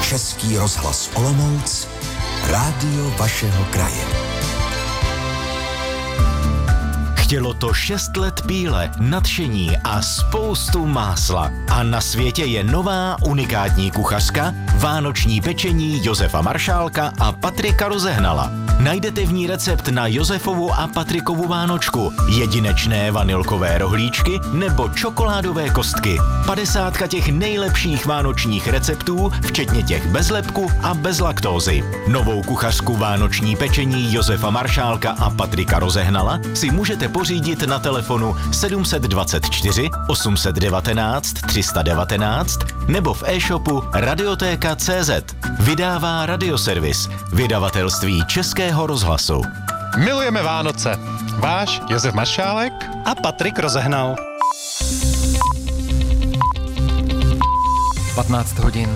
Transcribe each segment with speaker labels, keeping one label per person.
Speaker 1: Český rozhlas Olomouc, rádio vašeho kraje. Chtělo to 6 let píle, nadšení a spoustu másla. A na světě je nová unikátní kuchařka, vánoční pečení Josefa Maršálka a Patrika Rozehnala. Najdete v ní recept na Josefovu a Patrikovu vánočku, jedinečné vanilkové rohlíčky nebo čokoládové kostky. 50 těch nejlepších vánočních receptů, včetně těch bez lepku a bez laktózy. Novou kuchařku vánoční pečení Josefa Maršálka a Patrika Rozehnala si můžete pořídit na telefonu 724 819 319 nebo v e-shopu radiotéka.cz. Vydává Radioservis, vydavatelství Českého rozhlasu.
Speaker 2: Milujeme Vánoce. Váš Josef Maršálek a Patrik Rozehnal.
Speaker 3: 15 hodin.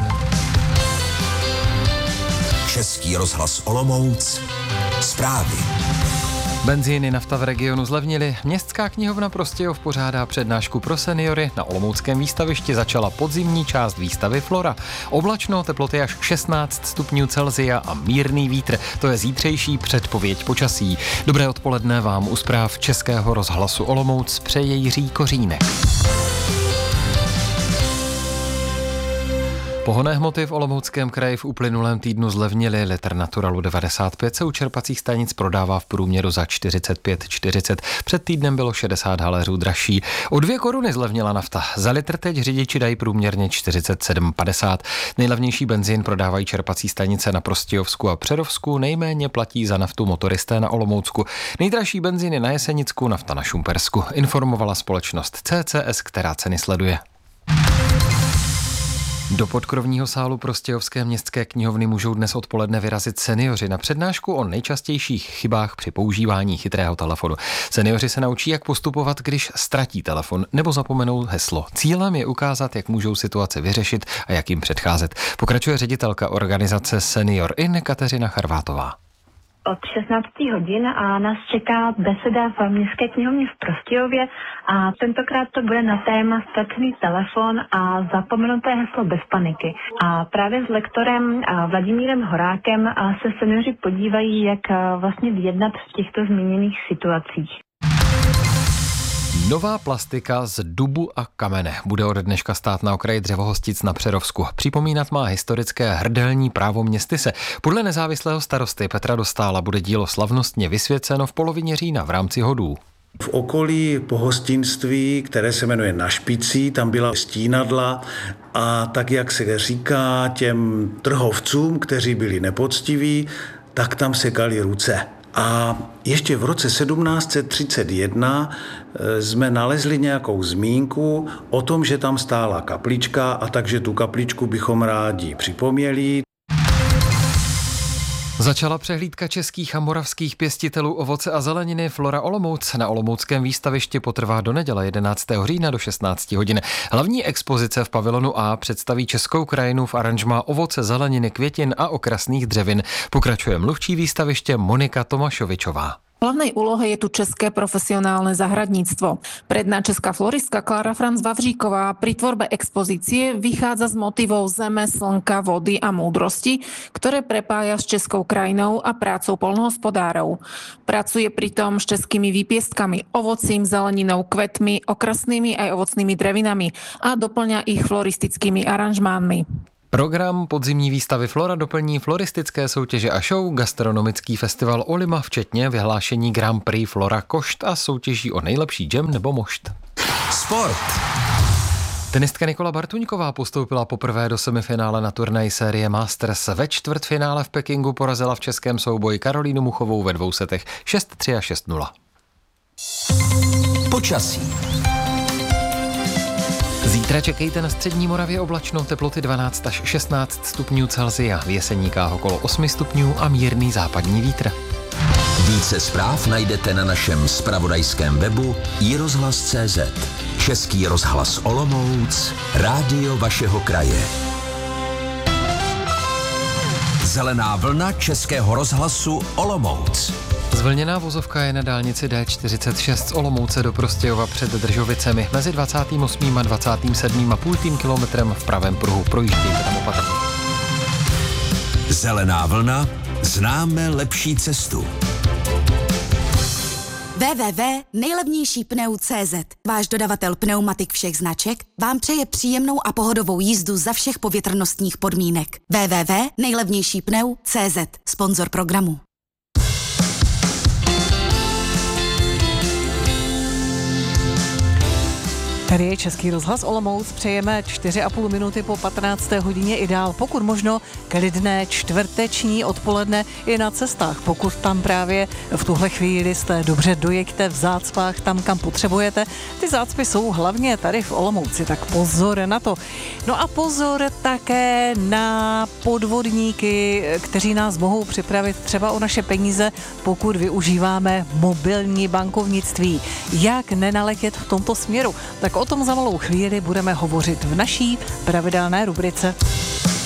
Speaker 1: Český rozhlas Olomouc. Zprávy.
Speaker 3: Benzíny, nafta v regionu zlevnily. Městská knihovna Prostějov pořádá přednášku pro seniory. Na olomouckém výstavišti začala podzimní část výstavy Flora. Oblačno, teploty až 16 stupňů Celsia a mírný vítr. To je zítřejší předpověď počasí. Dobré odpoledne vám u zpráv Českého rozhlasu Olomouc přeje Jiří Kořínek. Pohonné hmoty v Olomouckém kraji v uplynulém týdnu zlevnily. Litr Naturalu 95 se u čerpacích stanic prodává v průměru za 45,40. Před týdnem bylo 60 haléřů dražší. O 2 koruny zlevnila nafta. Za litr teď řidiči dají průměrně 47,50. Nejlevnější benzín prodávají čerpací stanice na Prostějovsku a Přerovsku. Nejméně platí za naftu motoristé na Olomoucku. Nejdražší benzín je na Jesenicku, nafta na Šumpersku. Informovala společnost CCS, která ceny sleduje. Do podkrovního sálu Prostějovské městské knihovny můžou dnes odpoledne vyrazit seniori na přednášku o nejčastějších chybách při používání chytrého telefonu. Seniori se naučí, jak postupovat, když ztratí telefon nebo zapomenou heslo. Cílem je ukázat, jak můžou situaci vyřešit a jak jim předcházet. Pokračuje ředitelka organizace Senior In Kateřina Charvátová.
Speaker 4: Od 16 hodin a nás čeká beseda v Městské knihovně v Prostějově a tentokrát to bude na téma ztracený telefon a zapomenuté heslo bez paniky. A právě s lektorem Vladimírem Horákem se seniori podívají, jak vlastně vyjednat v těchto zmíněných situacích.
Speaker 3: Nová plastika z dubu a kamene bude ode dneška stát na okraji Dřevohostic na Přerovsku. Připomínat má historické hrdelní právo Městyse. Podle nezávislého starosty Petra Dostála bude dílo slavnostně vysvěceno v polovině října v rámci hodů.
Speaker 5: V okolí pohostinství, které se jmenuje Na Špicí, tam byla stínadla a tak, jak se říká těm trhovcům, kteří byli nepoctiví, tak tam sekali ruce. A ještě v roce 1731 jsme nalezli nějakou zmínku o tom, že tam stála kaplička a takže tu kapličku bychom rádi připomněli.
Speaker 3: Začala přehlídka českých a moravských pěstitelů ovoce a zeleniny Flora Olomouc. Na olomouckém výstavišti potrvá do neděle 11. října do 16 hodin. Hlavní expozice v pavilonu A představí českou krajinu v aranžmá ovoce, zeleniny, květin a okrasných dřevin. Pokračuje mluvčí výstaviště Monika Tomášovičová.
Speaker 6: V hlavnej úlohe je tu české profesionálne zahradníctvo. Predná česká floristka Klára Franz Vavříková pri tvorbe expozície vychádza z motivov zeme, slnka, vody a múdrosti, ktoré prepája s českou krajinou a prácou poľnohospodárov. Pracuje pritom s českými výpiestkami, ovocím, zeleninou, kvetmi, okrasnými aj ovocnými drevinami a doplňa ich floristickými aranžmánmi.
Speaker 3: Program podzimní výstavy Flora doplní floristické soutěže a show, gastronomický festival Olima, včetně vyhlášení Grand Prix Flora Košt a soutěží o nejlepší džem nebo mošt.
Speaker 1: Sport.
Speaker 3: Tenistka Nikola Bartuňková postoupila poprvé do semifinále na turnaji série Masters. Ve čtvrtfinále v Pekingu porazila v českém souboji Karolínu Muchovou ve 2 setech 6-3 a 6-0.
Speaker 1: Počasí.
Speaker 3: Zítra čekejte na střední Moravě oblačno, teploty 12 až 16 stupňů Celsia, v Jeseníkách okolo 8 stupňů a mírný západní vítr.
Speaker 1: Více zpráv najdete na našem zpravodajském webu iRozhlas.cz. Český rozhlas Olomouc, rádio vašeho kraje. Zelená vlna Českého rozhlasu Olomouc.
Speaker 3: Zvlněná vozovka je na dálnici D46 z Olomouce do Prostějova před Držovicemi mezi 28. a 27,5 kilometrem v pravém pruhu. Projíždějte tam opatrně.
Speaker 7: Zelená vlna, známe lepší cestu.
Speaker 8: www.nejlevnějšípneu.cz. Váš dodavatel pneumatik všech značek vám přeje příjemnou a pohodovou jízdu za všech povětrnostních podmínek. www.nejlevnějšípneu.cz. Sponzor programu.
Speaker 9: Tady je Český rozhlas Olomouc, přejeme 4,5 minuty po 15. hodině ideál, pokud možno klidné čtvrteční odpoledne i na cestách. Pokud tam právě v tuhle chvíli jste, dobře dojeďte v zácpách tam, kam potřebujete. Ty zácpy jsou hlavně tady v Olomouci, tak pozor na to. No a pozor také na podvodníky, kteří nás mohou připravit třeba o naše peníze, pokud využíváme mobilní bankovnictví. Jak nenaletět v tomto směru? Tak o tom za malou chvíli budeme hovořit v naší pravidelné rubrice.